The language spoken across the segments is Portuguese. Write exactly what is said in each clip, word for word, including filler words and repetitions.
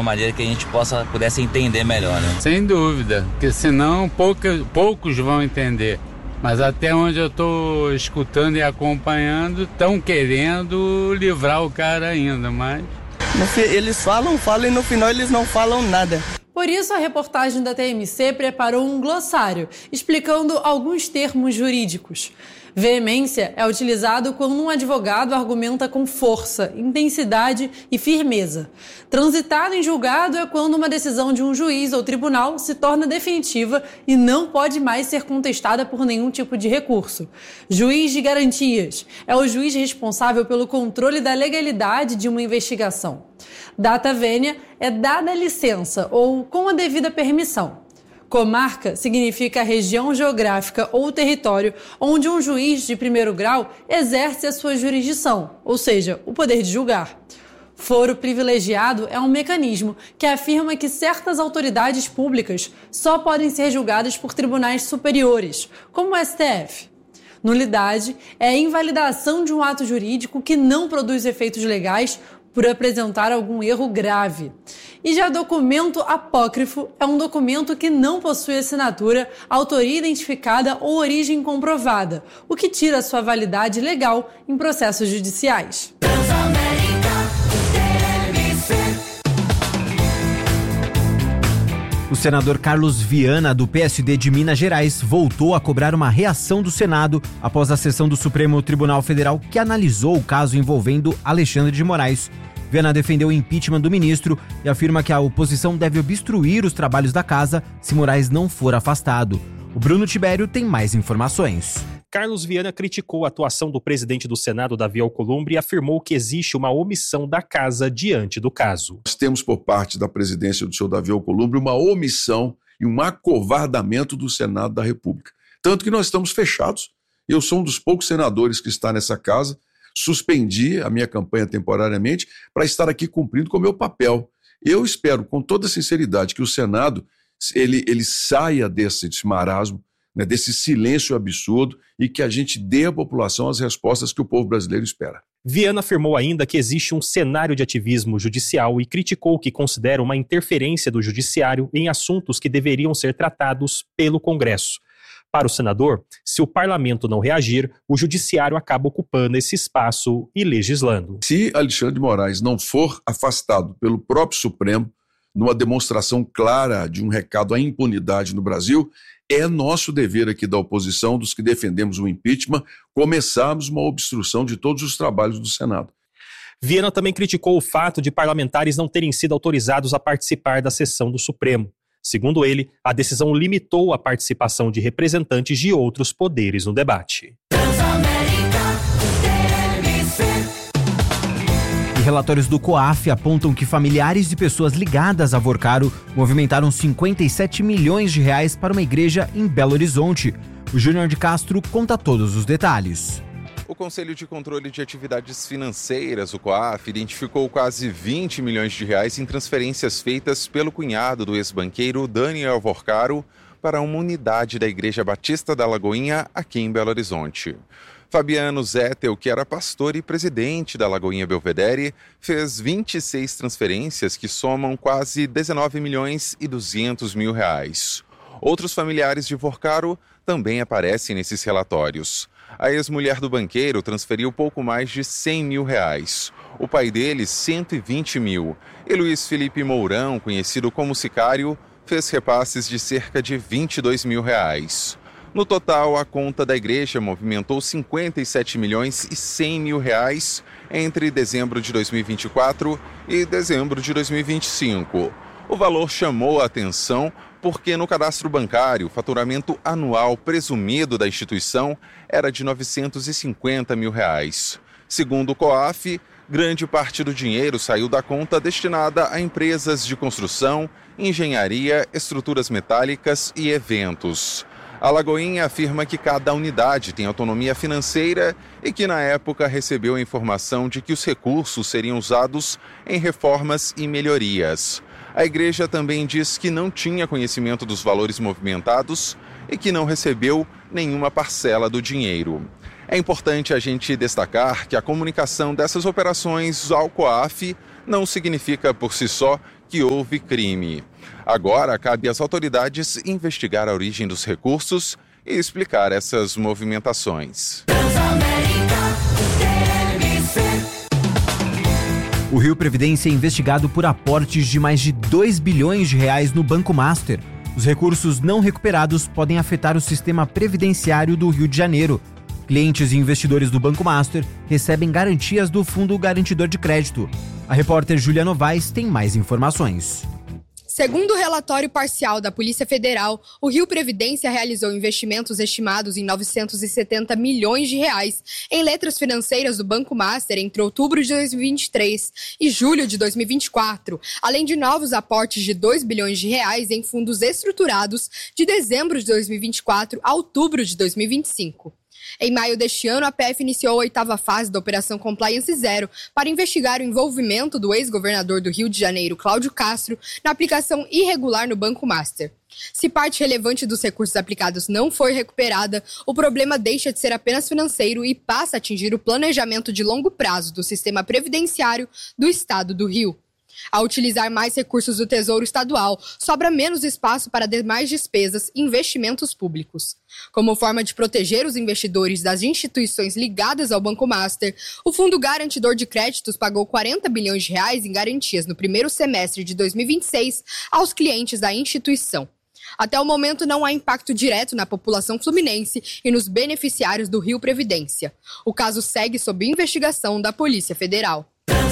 uma maneira que a gente possa, pudesse entender melhor, né? Sem dúvida, porque senão pouca, poucos vão entender. Mas até onde eu estou escutando e acompanhando, estão querendo livrar o cara ainda, mas... Eles falam, falam e no final eles não falam nada. Por isso, a reportagem da T M C preparou um glossário, explicando alguns termos jurídicos. Veemência é utilizado quando um advogado argumenta com força, intensidade e firmeza. Transitado em julgado é quando uma decisão de um juiz ou tribunal se torna definitiva e não pode mais ser contestada por nenhum tipo de recurso. Juiz de garantias é o juiz responsável pelo controle da legalidade de uma investigação. Data vênia é dada licença ou com a devida permissão. Comarca significa região geográfica ou território onde um juiz de primeiro grau exerce a sua jurisdição, ou seja, o poder de julgar. Foro privilegiado é um mecanismo que afirma que certas autoridades públicas só podem ser julgadas por tribunais superiores, como o S T F. Nulidade é a invalidação de um ato jurídico que não produz efeitos legais por apresentar algum erro grave. E já documento apócrifo é um documento que não possui assinatura, autoria identificada ou origem comprovada, o que tira sua validade legal em processos judiciais. O senador Carlos Viana, do P S D de Minas Gerais, voltou a cobrar uma reação do Senado após a sessão do Supremo Tribunal Federal que analisou o caso envolvendo Alexandre de Moraes. Viana defendeu o impeachment do ministro e afirma que a oposição deve obstruir os trabalhos da casa se Moraes não for afastado. O Bruno Tibério tem mais informações. Carlos Viana criticou a atuação do presidente do Senado, Davi Alcolumbre, e afirmou que existe uma omissão da casa diante do caso. Nós temos por parte da presidência do senhor Davi Alcolumbre uma omissão e um acovardamento do Senado da República. Tanto que nós estamos fechados. Eu sou um dos poucos senadores que está nessa casa, suspendi a minha campanha temporariamente para estar aqui cumprindo com o meu papel. Eu espero, com toda sinceridade, que o Senado ele, ele saia desse, desse marasmo, né, desse silêncio absurdo e que a gente dê à população as respostas que o povo brasileiro espera. Viana afirmou ainda que existe um cenário de ativismo judicial e criticou o que considera uma interferência do judiciário em assuntos que deveriam ser tratados pelo Congresso. Para o senador, se o parlamento não reagir, o judiciário acaba ocupando esse espaço e legislando. Se Alexandre de Moraes não for afastado pelo próprio Supremo, numa demonstração clara de um recado à impunidade no Brasil, é nosso dever aqui da oposição, dos que defendemos o impeachment, começarmos uma obstrução de todos os trabalhos do Senado. Viana também criticou o fato de parlamentares não terem sido autorizados a participar da sessão do Supremo. Segundo ele, a decisão limitou a participação de representantes de outros poderes no debate. E relatórios do COAF apontam que familiares de pessoas ligadas a Vorcaro movimentaram cinquenta e sete milhões de reais para uma igreja em Belo Horizonte. O Júnior de Castro conta todos os detalhes. O Conselho de Controle de Atividades Financeiras, o COAF, identificou quase vinte milhões de reais em transferências feitas pelo cunhado do ex-banqueiro Daniel Vorcaro para uma unidade da Igreja Batista da Lagoinha, aqui em Belo Horizonte. Fabiano Zettel, que era pastor e presidente da Lagoinha Belvedere, fez vinte e seis transferências que somam quase dezenove milhões e duzentos mil reais. Outros familiares de Vorcaro também aparecem nesses relatórios. A ex-mulher do banqueiro transferiu pouco mais de cem mil reais. O pai dele, cento e vinte mil. E Luiz Felipe Mourão, conhecido como Sicário, fez repasses de cerca de vinte e dois mil reais. No total, a conta da igreja movimentou cinquenta e sete milhões e cem mil reais entre dezembro de dois mil e vinte e quatro e dezembro de dois mil e vinte e cinco. O valor chamou a atenção porque no cadastro bancário o faturamento anual presumido da instituição era de novecentos e cinquenta mil reais. Segundo o COAF, grande parte do dinheiro saiu da conta destinada a empresas de construção, engenharia, estruturas metálicas e eventos. A Lagoinha afirma que cada unidade tem autonomia financeira e que na época recebeu a informação de que os recursos seriam usados em reformas e melhorias. A igreja também diz que não tinha conhecimento dos valores movimentados e que não recebeu nenhuma parcela do dinheiro. É importante a gente destacar que a comunicação dessas operações ao COAF não significa por si só que houve crime. Agora, cabe às autoridades investigar a origem dos recursos e explicar essas movimentações. O Rio Previdência é investigado por aportes de mais de dois bilhões de reais no Banco Master. Os recursos não recuperados podem afetar o sistema previdenciário do Rio de Janeiro. Clientes e investidores do Banco Master recebem garantias do Fundo Garantidor de Crédito. A repórter Júlia Novaes tem mais informações. Segundo o relatório parcial da Polícia Federal, o Rio Previdência realizou investimentos estimados em novecentos e setenta milhões de reais em letras financeiras do Banco Master entre outubro de dois mil e vinte e três e julho de dois mil e vinte e quatro, além de novos aportes de dois bilhões de reais em fundos estruturados de dezembro de dois mil e vinte e quatro a outubro de dois mil e vinte e cinco. Em maio deste ano, a P F iniciou a oitava fase da Operação Compliance Zero para investigar o envolvimento do ex-governador do Rio de Janeiro, Cláudio Castro, na aplicação irregular no Banco Master. Se parte relevante dos recursos aplicados não for recuperada, o problema deixa de ser apenas financeiro e passa a atingir o planejamento de longo prazo do sistema previdenciário do Estado do Rio. Ao utilizar mais recursos do Tesouro Estadual, sobra menos espaço para demais despesas e investimentos públicos. Como forma de proteger os investidores das instituições ligadas ao Banco Master, o Fundo Garantidor de Créditos pagou quarenta bilhões de reais em garantias no primeiro semestre de dois mil e vinte e seis aos clientes da instituição. Até o momento não há impacto direto na população fluminense e nos beneficiários do Rio Previdência. O caso segue sob investigação da Polícia Federal.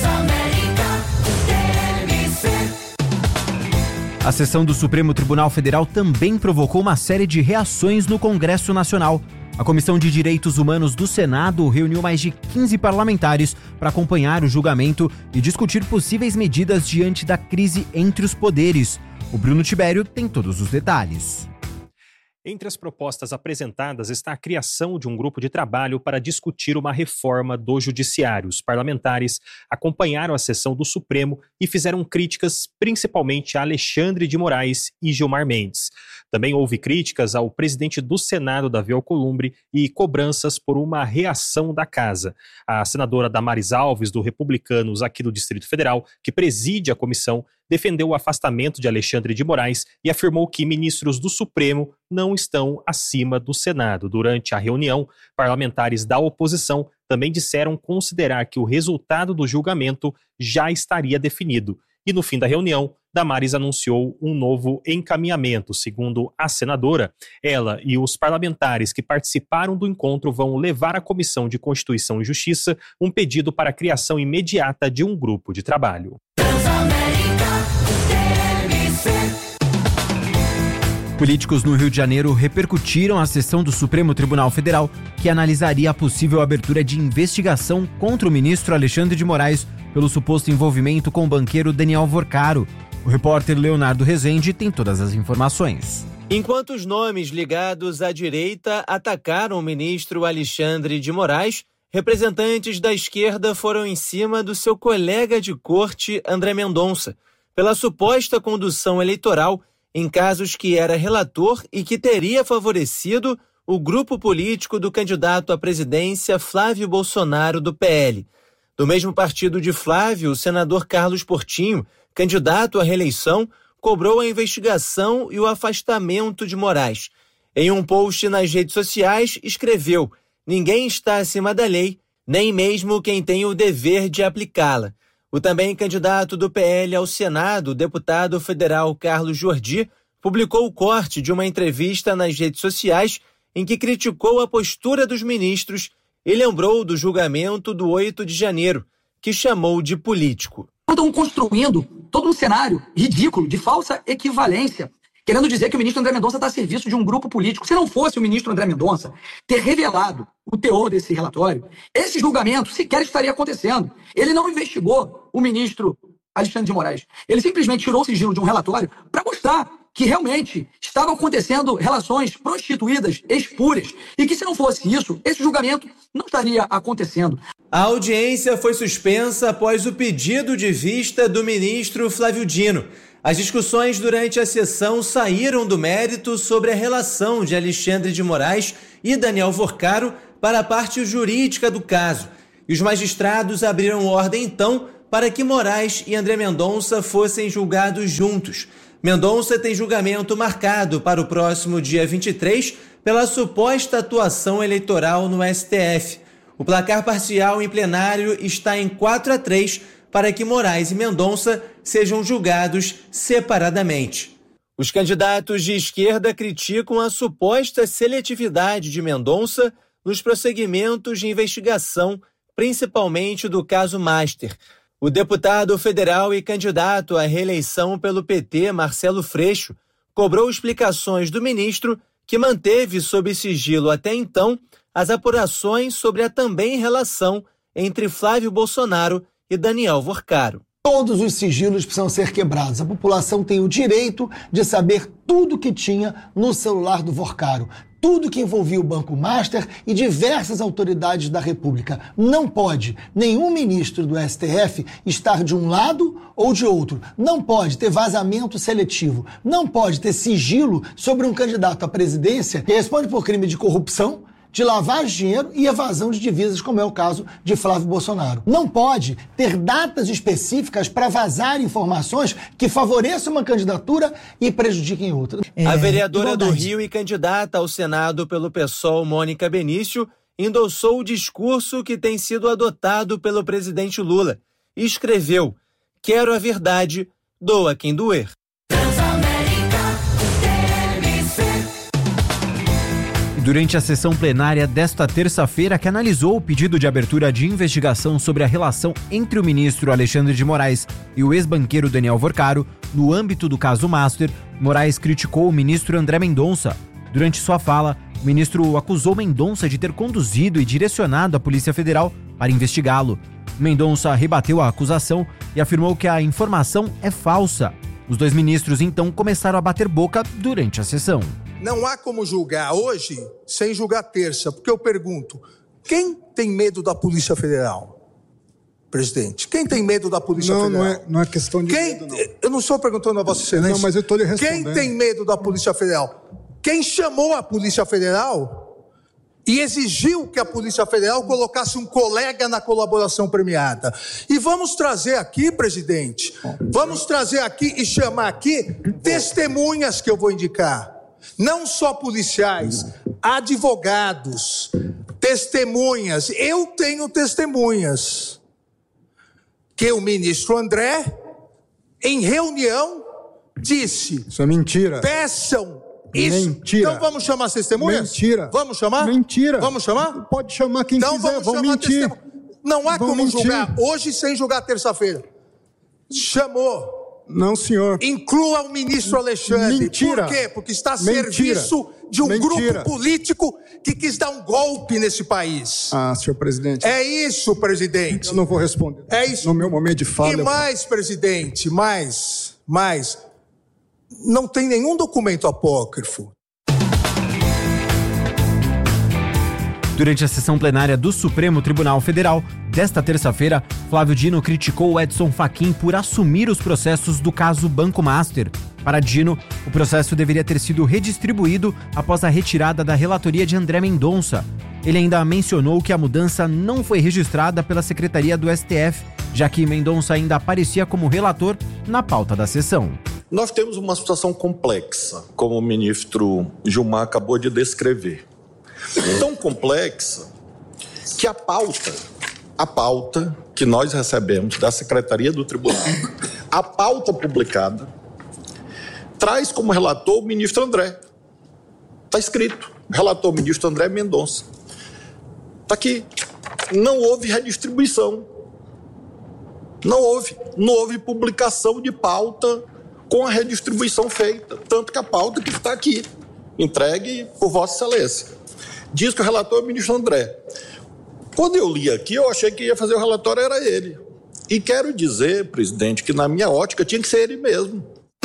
A sessão do Supremo Tribunal Federal também provocou uma série de reações no Congresso Nacional. A Comissão de Direitos Humanos do Senado reuniu mais de quinze parlamentares para acompanhar o julgamento e discutir possíveis medidas diante da crise entre os poderes. O Bruno Tibério tem todos os detalhes. Entre as propostas apresentadas está a criação de um grupo de trabalho para discutir uma reforma do judiciário. Os parlamentares acompanharam a sessão do Supremo e fizeram críticas principalmente a Alexandre de Moraes e Gilmar Mendes. Também houve críticas ao presidente do Senado, Davi Alcolumbre, e cobranças por uma reação da casa. A senadora Damares Alves, do Republicanos aqui do Distrito Federal, que preside a comissão, defendeu o afastamento de Alexandre de Moraes e afirmou que ministros do Supremo não estão acima do Senado. Durante a reunião, parlamentares da oposição também disseram considerar que o resultado do julgamento já estaria definido. E no fim da reunião, Damares anunciou um novo encaminhamento. Segundo a senadora, ela e os parlamentares que participaram do encontro vão levar à Comissão de Constituição e Justiça um pedido para a criação imediata de um grupo de trabalho. Políticos no Rio de Janeiro repercutiram a sessão do Supremo Tribunal Federal, que analisaria a possível abertura de investigação contra o ministro Alexandre de Moraes pelo suposto envolvimento com o banqueiro Daniel Vorcaro. O repórter Leonardo Rezende tem todas as informações. Enquanto os nomes ligados à direita atacaram o ministro Alexandre de Moraes, representantes da esquerda foram em cima do seu colega de corte, André Mendonça, pela suposta condução eleitoral em casos que era relator e que teria favorecido o grupo político do candidato à presidência Flávio Bolsonaro, do P L. Do mesmo partido de Flávio, o senador Carlos Portinho, candidato à reeleição, cobrou a investigação e o afastamento de Moraes. Em um post nas redes sociais, escreveu: "Ninguém está acima da lei, nem mesmo quem tem o dever de aplicá-la." O também candidato do P L ao Senado, o deputado federal Carlos Jordi, publicou o corte de uma entrevista nas redes sociais em que criticou a postura dos ministros e lembrou do julgamento do oito de janeiro, que chamou de político. Estão construindo todo um cenário ridículo de falsa equivalência, querendo dizer que o ministro André Mendonça está a serviço de um grupo político. Se não fosse o ministro André Mendonça ter revelado o teor desse relatório, esse julgamento sequer estaria acontecendo. Ele não investigou o ministro Alexandre de Moraes. Ele simplesmente tirou o sigilo de um relatório para mostrar que realmente estavam acontecendo relações prostituídas espúrias e que, se não fosse isso, esse julgamento não estaria acontecendo. A audiência foi suspensa após o pedido de vista do ministro Flávio Dino. As discussões durante a sessão saíram do mérito sobre a relação de Alexandre de Moraes e Daniel Vorcaro para a parte jurídica do caso. E os magistrados abriram ordem, então, para que Moraes e André Mendonça fossem julgados juntos. Mendonça tem julgamento marcado para o próximo dia vinte e três pela suposta atuação eleitoral no S T F. O placar parcial em plenário está em quatro a três para que Moraes e Mendonça sejam julgados separadamente. Os candidatos de esquerda criticam a suposta seletividade de Mendonça nos prosseguimentos de investigação, principalmente do caso Master. O deputado federal e candidato à reeleição pelo P T, Marcelo Freixo, cobrou explicações do ministro, que manteve sob sigilo até então as apurações sobre a também relação entre Flávio Bolsonaro e Daniel Vorcaro. Todos os sigilos precisam ser quebrados. A população tem o direito de saber tudo que tinha no celular do Vorcaro, tudo que envolvia o Banco Master e diversas autoridades da República. Não pode nenhum ministro do S T F estar de um lado ou de outro. Não pode ter vazamento seletivo. Não pode ter sigilo sobre um candidato à presidência que responde por crime de corrupção, de lavagem de dinheiro e evasão de divisas, como é o caso de Flávio Bolsonaro. Não pode ter datas específicas para vazar informações que favoreçam uma candidatura e prejudiquem outra. É, a vereadora igualdade. do Rio e candidata ao Senado pelo PSOL, Mônica Benício, endossou o discurso que tem sido adotado pelo presidente Lula e escreveu: "Quero a verdade, doa quem doer." Durante a sessão plenária desta terça-feira, que analisou o pedido de abertura de investigação sobre a relação entre o ministro Alexandre de Moraes e o ex-banqueiro Daniel Vorcaro, no âmbito do caso Master, Moraes criticou o ministro André Mendonça. Durante sua fala, o ministro acusou Mendonça de ter conduzido e direcionado a Polícia Federal para investigá-lo. Mendonça rebateu a acusação e afirmou que a informação é falsa. Os dois ministros, então, começaram a bater boca durante a sessão. Não há como julgar hoje sem julgar terça, porque eu pergunto, quem tem medo da Polícia Federal? Presidente, quem tem medo da Polícia não, Federal? Não, é, não é questão de quem, medo, não. Eu não estou perguntando a Vossa Excelência. Não, mas eu estou lhe respondendo. Quem tem medo da Polícia Federal? Quem chamou a Polícia Federal e exigiu que a Polícia Federal colocasse um colega na colaboração premiada. E vamos trazer aqui, presidente, vamos trazer aqui e chamar aqui testemunhas que eu vou indicar. Não só policiais, advogados, testemunhas. Eu tenho testemunhas que o ministro André, em reunião, disse... Isso é mentira. Peçam isso. Mentira. Então vamos chamar as testemunhas? Mentira. Vamos chamar? Mentira. Vamos chamar? Pode chamar quem então quiser, vamos vão chamar mentir. Testemunha. Não há vão como mentir. julgar hoje sem julgar terça-feira. Chamou. Não, senhor. Inclua o ministro Alexandre. Mentira. Por quê? Porque está a Mentira. serviço de um Mentira. grupo político que quis dar um golpe nesse país. Ah, senhor presidente. É isso, presidente. Eu não vou responder. É isso. No meu momento de fala. E mais, presidente, mais, mais. Não tem nenhum documento apócrifo. Durante a sessão plenária do Supremo Tribunal Federal, desta terça-feira, Flávio Dino criticou o Edson Fachin por assumir os processos do caso Banco Master. Para Dino, o processo deveria ter sido redistribuído após a retirada da relatoria de André Mendonça. Ele ainda mencionou que a mudança não foi registrada pela Secretaria do S T F, já que Mendonça ainda aparecia como relator na pauta da sessão. Nós temos uma situação complexa, como o ministro Gilmar acabou de descrever. Tão complexa que a pauta, a pauta que nós recebemos da Secretaria do Tribunal, a pauta publicada, traz como relator o ministro André. Está escrito, relator o ministro André Mendonça. Está aqui. Não houve redistribuição. Não houve. Não houve publicação de pauta com a redistribuição feita. Tanto que a pauta que está aqui, entregue por Vossa Excelência. Diz que o relator é o ministro André. Quando eu li aqui, eu achei que ia fazer o relatório, era ele. E quero dizer, presidente, que na minha ótica tinha que ser ele mesmo.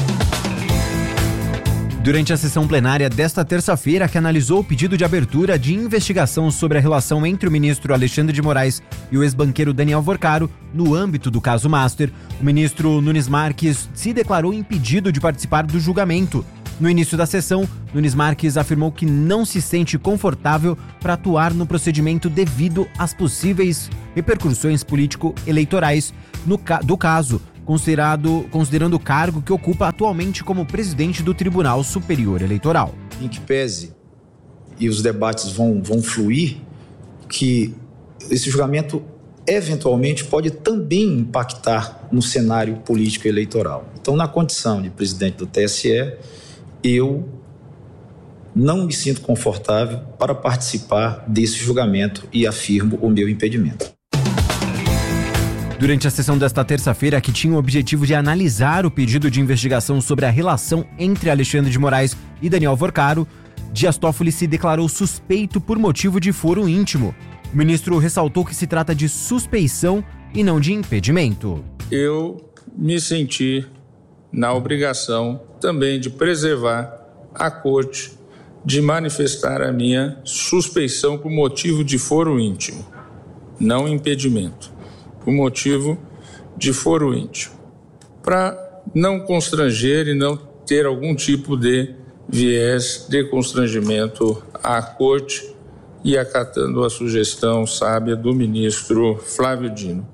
Durante a sessão plenária desta terça-feira, que analisou o pedido de abertura de investigação sobre a relação entre o ministro Alexandre de Moraes e o ex-banqueiro Daniel Vorcaro, no âmbito do caso Master, o ministro Nunes Marques se declarou impedido de participar do julgamento. No início da sessão, Nunes Marques afirmou que não se sente confortável para atuar no procedimento devido às possíveis repercussões político-eleitorais no ca- do caso, considerado, considerando o cargo que ocupa atualmente como presidente do Tribunal Superior Eleitoral. Em que pese, e os debates vão, vão fluir, que esse julgamento eventualmente pode também impactar no cenário político eleitoral. Então, na condição de presidente do T S E, eu não me sinto confortável para participar desse julgamento e afirmo o meu impedimento. Durante a sessão desta terça-feira, que tinha o objetivo de analisar o pedido de investigação sobre a relação entre Alexandre de Moraes e Daniel Vorcaro, Dias Toffoli se declarou suspeito por motivo de foro íntimo. O ministro ressaltou que se trata de suspeição e não de impedimento. Eu me senti na obrigação também de preservar a Corte de manifestar a minha suspeição por motivo de foro íntimo, não impedimento, por motivo de foro íntimo, para não constranger e não ter algum tipo de viés de constrangimento à Corte e acatando a sugestão sábia do ministro Flávio Dino.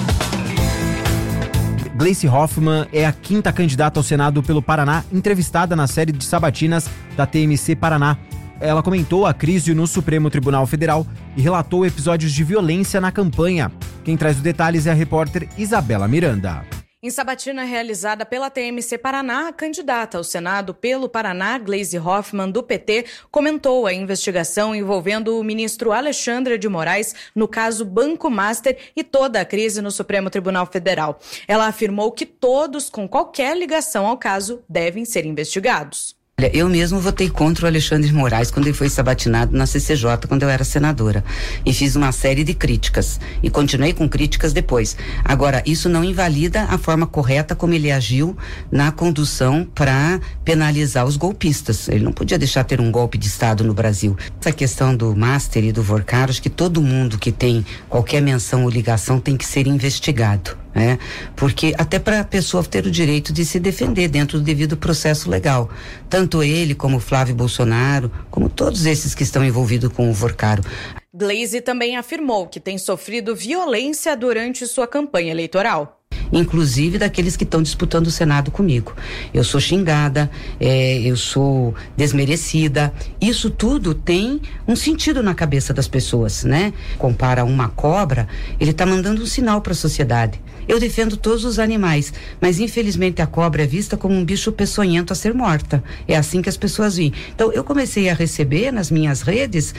Gleice Hoffmann é a quinta candidata ao Senado pelo Paraná, entrevistada na série de sabatinas da T M C Paraná. Ela comentou a crise no Supremo Tribunal Federal e relatou episódios de violência na campanha. Quem traz os detalhes é a repórter Isabela Miranda. Em sabatina realizada pela T M C Paraná, a candidata ao Senado pelo Paraná, Gleice Hoffmann, do P T, comentou a investigação envolvendo o ministro Alexandre de Moraes no caso Banco Master e toda a crise no Supremo Tribunal Federal. Ela afirmou que todos com qualquer ligação ao caso devem ser investigados. Eu mesmo votei contra o Alexandre de Moraes quando ele foi sabatinado na C C J, quando eu era senadora. E fiz uma série de críticas. E continuei com críticas depois. Agora, isso não invalida a forma correta como ele agiu na condução para penalizar os golpistas. Ele não podia deixar ter um golpe de Estado no Brasil. Essa questão do Master e do Vorcaro, acho que todo mundo que tem qualquer menção ou ligação tem que ser investigado. É, porque até para a pessoa ter o direito de se defender dentro do devido processo legal. Tanto ele como Flávio Bolsonaro, como todos esses que estão envolvidos com o Vorcaro. Gleice também afirmou que tem sofrido violência durante sua campanha eleitoral. Inclusive daqueles que estão disputando o Senado comigo. Eu sou xingada, é, eu sou desmerecida. Isso tudo tem um sentido na cabeça das pessoas, né? Compara uma cobra, ele está mandando um sinal para a sociedade. Eu defendo todos os animais, mas infelizmente a cobra é vista como um bicho peçonhento a ser morta. É assim que as pessoas veem. Então eu comecei a receber nas minhas redes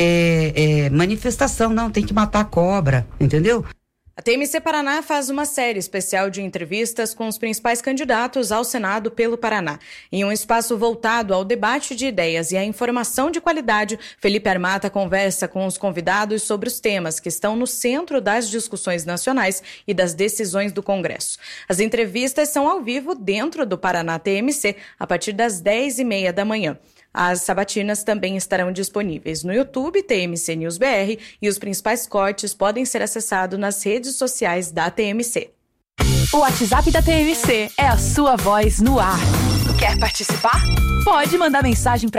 é, é, manifestação, não, tem que matar a cobra, entendeu? A T M C Paraná faz uma série especial de entrevistas com os principais candidatos ao Senado pelo Paraná. Em um espaço voltado ao debate de ideias e à informação de qualidade, Felipe Armata conversa com os convidados sobre os temas que estão no centro das discussões nacionais e das decisões do Congresso. As entrevistas são ao vivo dentro do Paraná T M C, a partir das dez e meia da manhã. As sabatinas também estarão disponíveis no YouTube, T M C News B R, e os principais cortes podem ser acessados nas redes sociais da T M C. O WhatsApp da T M C é a sua voz no ar. Quer participar? Pode mandar mensagem para